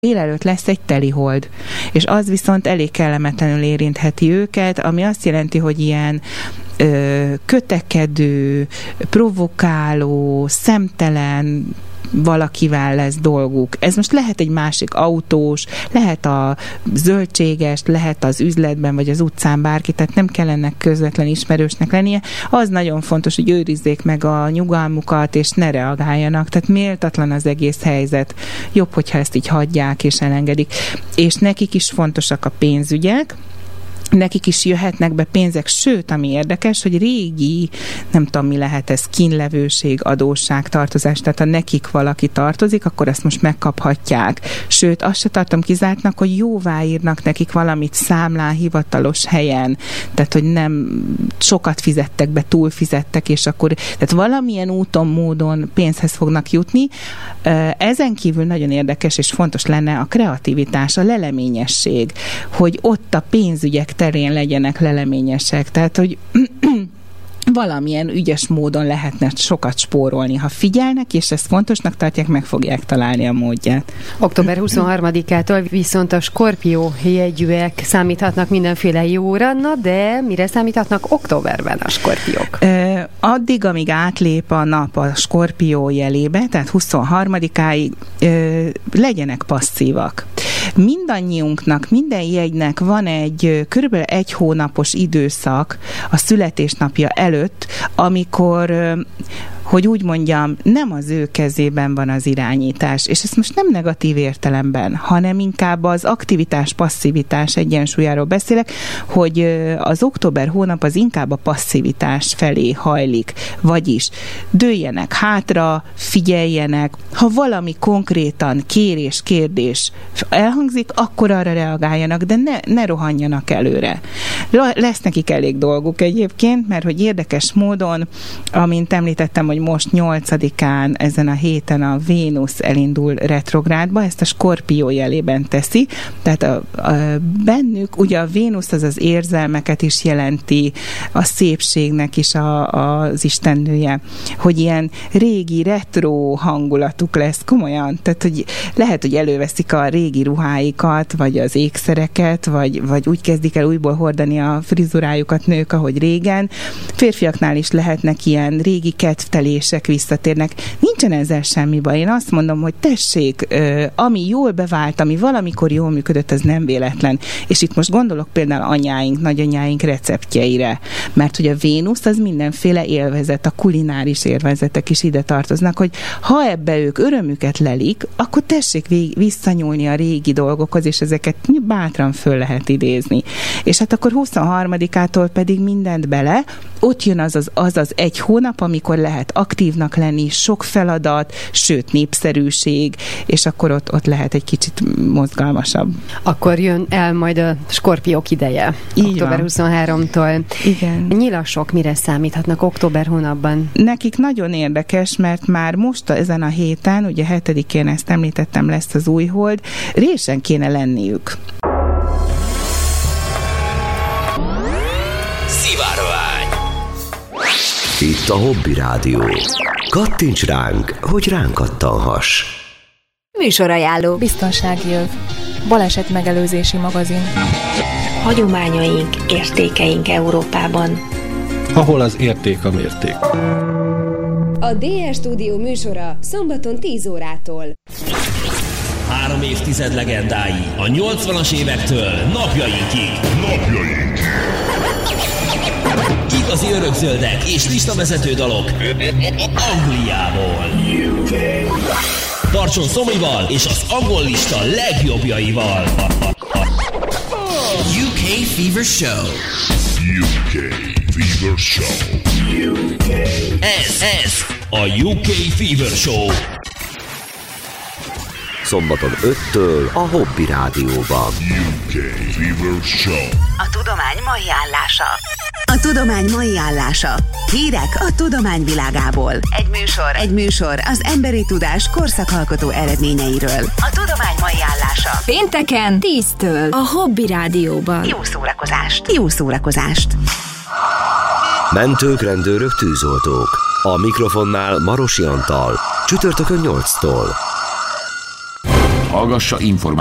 délelőtt lesz egy telihold, és az viszont elég kellemetlenül érintheti őket, ami azt jelenti, hogy ilyen kötekedő, provokáló, szemtelen valakivel lesz dolguk. Ez most lehet egy másik autós, lehet a zöldséges, lehet az üzletben, vagy az utcán bárki, tehát nem kell ennek közvetlen ismerősnek lennie. Az nagyon fontos, hogy őrizzék meg a nyugalmukat, és ne reagáljanak. Tehát méltatlan az egész helyzet. Jobb, hogyha ezt így hagyják, és elengedik. És nekik is fontosak a pénzügyek, nekik is jöhetnek be pénzek, sőt, ami érdekes, hogy régi, nem tudom, mi lehet ez, kínlevőség, adósság, tartozás, tehát ha nekik valaki tartozik, akkor ezt most megkaphatják. Sőt, azt se tartom kizártnak, hogy jóváírnak nekik valamit számlán, hivatalos helyen, tehát, hogy nem sokat fizettek be, túlfizettek, és akkor, tehát valamilyen úton, módon pénzhez fognak jutni. Ezen kívül nagyon érdekes és fontos lenne a kreativitás, a leleményesség, hogy ott a pénzügyek terén legyenek leleményesek. Tehát, hogy valamilyen ügyes módon lehetne sokat spórolni. Ha figyelnek, és ezt fontosnak tartják, meg fogják találni a módját. Október 23-ától viszont a Skorpió jegyűek számíthatnak mindenféle jóra, de mire számíthatnak októberben a skorpiók? Addig, amíg átlép a nap a Skorpió jelébe, tehát 23-áig legyenek passzívak. Mindannyiunknak, minden jegynek van egy körülbelül 1 hónapos időszak a születésnapja előtt, amikor, hogy úgy mondjam, nem az ő kezében van az irányítás. És ezt most nem negatív értelemben, hanem inkább az aktivitás-passzivitás egyensúlyáról beszélek, hogy az október hónap az inkább a passzivitás felé hajlik. Vagyis dőljenek hátra, figyeljenek, ha valami konkrétan kérés, kérdés elhangzik, akkor arra reagáljanak, de ne rohanjanak előre. Lesz nekik elég dolguk egyébként, mert hogy érdekes módon, amint említettem, hogy most 8-án ezen a héten a Vénusz elindul retrográdba, ezt a Skorpió jelében teszi, tehát bennük ugye a Vénusz az az érzelmeket is jelenti, a szépségnek is az istennője, hogy ilyen régi retro hangulatuk lesz, komolyan, tehát hogy lehet, hogy előveszik a régi ruháikat, vagy az ékszereket, vagy úgy kezdik el újból hordani a frizurájukat nők, ahogy régen. Férfiaknál is lehetnek ilyen régi kedvtelések visszatérnek. Nincsen ezzel semmi baj. Én azt mondom, hogy tessék, ami jól bevált, ami valamikor jól működött, az nem véletlen. És itt most gondolok például anyáink, nagyanyáink receptjeire. Mert hogy a Vénusz az mindenféle élvezet, a kulináris élvezetek is ide tartoznak, hogy ha ebbe ők örömüket lelik, akkor tessék visszanyúlni a régi dolgokhoz, és ezeket bátran föl lehet idézni. És hát akkor 23-ától pedig mindent bele, ott jön az 1 hónap, amikor lehet aktívnak lenni, sok feladat, sőt népszerűség, és akkor ott lehet egy kicsit mozgalmasabb. Akkor jön el majd a skorpiók ideje. Így október 23-tól. Igen. Nyilasok mire számíthatnak október hónapban? Nekik nagyon érdekes, mert már most ezen a héten, ugye 7-én ezt említettem, lesz az újhold, résen kéne lenniük. Szivárvány. Itt a Hobby Rádió. Kattints ránk, hogy ránk kattanhass. Műsorajánló. Biztonsági öv. Balesetmegelőzési magazin. Hagyományaink, értékeink Európában. Ahol az érték a mérték. A DS Stúdió műsora szombaton 10 órától. 3 évtized legendái a 80-as évektől napjainkig. Igazi örökzöldek és listavezető dalok Angliából. Tartson Szomival és az angol lista legjobbjaival. UK Fever Show. UK Fever Show. Ez a UK Fever Show. Szombaton 5-től a Hobby Rádióban. UK Fever Show. A tudomány mai állása. A tudomány mai állása. Hírek a tudomány világából. Egy műsor az emberi tudás korszakalkotó eredményeiről. A tudomány mai állása. Pénteken 10-től A Hobby Rádióban. Jó szórakozást. Mentők, rendőrök, tűzoltók. A mikrofonnál Marosi Antal. Csütörtökön 8-tól. hallgassa információt